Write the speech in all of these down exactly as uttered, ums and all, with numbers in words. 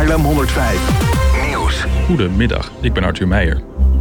Haarlem honderdvijf Nieuws. Goedemiddag, ik ben Arthur Meijer.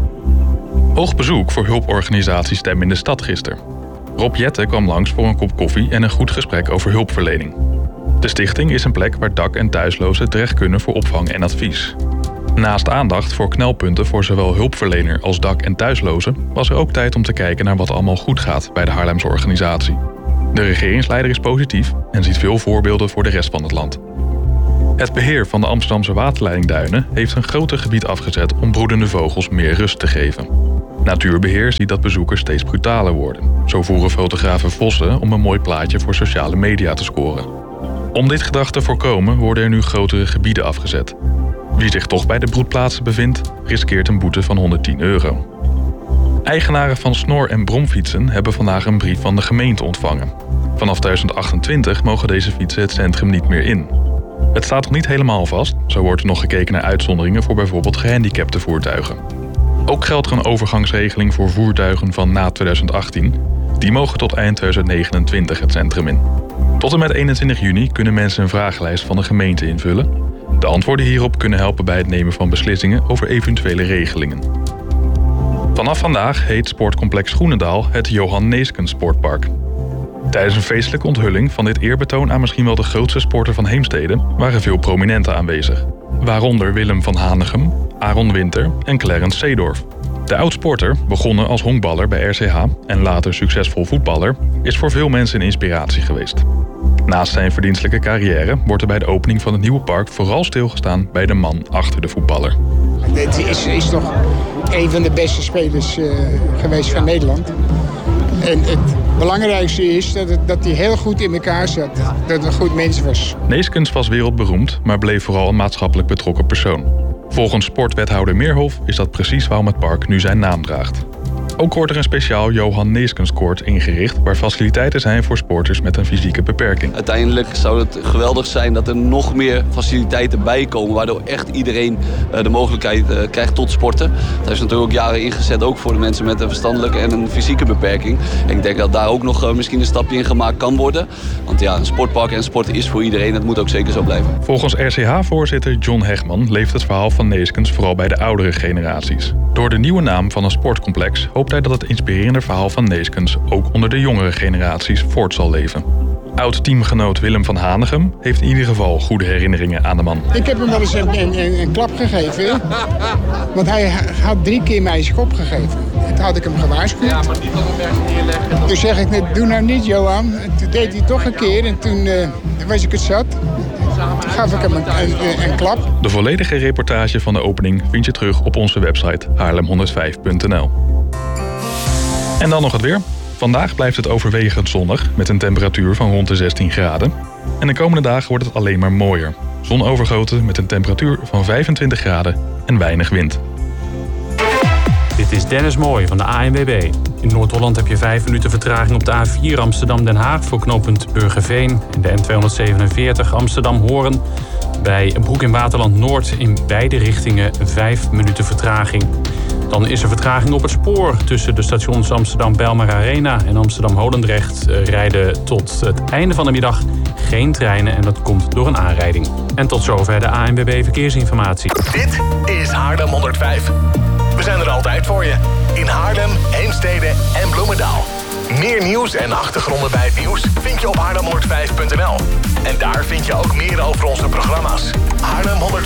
Hoog bezoek voor hulporganisatie Stem in de Stad gisteren. Rob Jetten kwam langs voor een kop koffie en een goed gesprek over hulpverlening. De stichting is een plek waar dak- en thuislozen terecht kunnen voor opvang en advies. Naast aandacht voor knelpunten voor zowel hulpverlener als dak- en thuislozen was er ook tijd om te kijken naar wat allemaal goed gaat bij de Haarlemse organisatie. De regeringsleider is positief en ziet veel voorbeelden voor de rest van het land. Het beheer van de Amsterdamse waterleidingduinen heeft een groter gebied afgezet om broedende vogels meer rust te geven. Natuurbeheer ziet dat bezoekers steeds brutaler worden. Zo voeren fotografen vossen om een mooi plaatje voor sociale media te scoren. Om dit gedrag te voorkomen worden er nu grotere gebieden afgezet. Wie zich toch bij de broedplaatsen bevindt, riskeert een boete van honderdtien euro. Eigenaren van snor- en bromfietsen hebben vandaag een brief van de gemeente ontvangen. Vanaf twintig achtentwintig mogen deze fietsen het centrum niet meer in. Het staat nog niet helemaal vast, zo wordt er nog gekeken naar uitzonderingen voor bijvoorbeeld gehandicapte voertuigen. Ook geldt er een overgangsregeling voor voertuigen van na twintig achttien. Die mogen tot eind twintig negenentwintig het centrum in. Tot en met eenentwintig juni kunnen mensen een vragenlijst van de gemeente invullen. De antwoorden hierop kunnen helpen bij het nemen van beslissingen over eventuele regelingen. Vanaf vandaag heet sportcomplex Groenendaal het Johan Neeskens Sportpark. Tijdens een feestelijke onthulling van dit eerbetoon aan misschien wel de grootste sporter van Heemstede waren veel prominenten aanwezig. Waaronder Willem van Hanegem, Aaron Winter en Clarence Seedorf. De oud-sporter, begonnen als honkballer bij R C H en later succesvol voetballer, is voor veel mensen een inspiratie geweest. Naast zijn verdienstelijke carrière wordt er bij de opening van het nieuwe park vooral stilgestaan bij de man achter de voetballer. Het is, is toch een van de beste spelers uh, geweest van Nederland. En het belangrijkste is dat, het, dat hij heel goed in elkaar zat. Dat het een goed mens was. Neeskens was wereldberoemd, maar bleef vooral een maatschappelijk betrokken persoon. Volgens sportwethouder Meerhof is dat precies waarom het park nu zijn naam draagt. Ook wordt er een speciaal Johan Neeskens Court ingericht waar faciliteiten zijn voor sporters met een fysieke beperking. Uiteindelijk zou het geweldig zijn dat er nog meer faciliteiten bij komen, waardoor echt iedereen de mogelijkheid krijgt tot sporten. Dat is natuurlijk ook jaren ingezet, ook voor de mensen met een verstandelijke en een fysieke beperking. En ik denk dat daar ook nog misschien een stapje in gemaakt kan worden. Want ja, een sportpark en sport is voor iedereen, dat moet ook zeker zo blijven. Volgens R C H-voorzitter John Hegman leeft het verhaal van Neeskens vooral bij de oudere generaties. Door de nieuwe naam van een sportcomplex hoopt hij dat het inspirerende verhaal van Neeskens ook onder de jongere generaties voort zal leven. Oud-teamgenoot Willem van Hanegem heeft in ieder geval goede herinneringen aan de man. Ik heb hem wel eens een, een, een klap gegeven. Want hij had drie keer mij zijn kop gegeven. Toen had ik hem gewaarschuwd. Ja, maar niet op een berg neerleggen. Toen zeg ik net, doe nou niet Johan. En toen deed hij toch een keer en toen uh, was ik het zat. Toen gaf ik hem een, een, een klap. De volledige reportage van de opening vind je terug op onze website haarlem honderdvijf punt n l. En dan nog het weer. Vandaag blijft het overwegend zonnig met een temperatuur van rond de zestien graden. En de komende dagen wordt het alleen maar mooier. Zonovergoten met een temperatuur van vijfentwintig graden en weinig wind. Dit is Dennis Mooij van de A N W B. In Noord-Holland heb je vijf minuten vertraging op de A vier Amsterdam-Den Haag voor knooppunt Burgerveen. En de N tweehonderdzevenenveertig Amsterdam-Hoorn. Bij Broek in Waterland Noord in beide richtingen vijf minuten vertraging. Dan is er vertraging op het spoor tussen de stations Amsterdam-Bijlmer Arena en Amsterdam-Holendrecht. Rijden tot het einde van de middag geen treinen en dat komt door een aanrijding. En tot zover de A N W B Verkeersinformatie. Dit is Haarlem honderdvijf. We zijn er altijd voor je. In Haarlem, Heemstede en Bloemendaal. Meer nieuws en achtergronden bij het nieuws vind je op haarlem honderdvijf punt n l. En daar vind je ook meer over onze programma's. Haarlem honderdvijf.